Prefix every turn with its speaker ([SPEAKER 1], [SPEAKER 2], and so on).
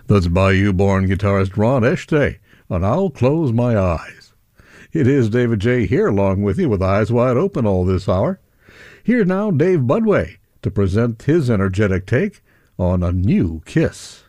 [SPEAKER 1] That's Bayou-born guitarist Ron Eshtay on I'll Close My Eyes. It is David J. here along with you with eyes wide open all this hour. Here now Dave Budway to present his energetic take on A New Kiss.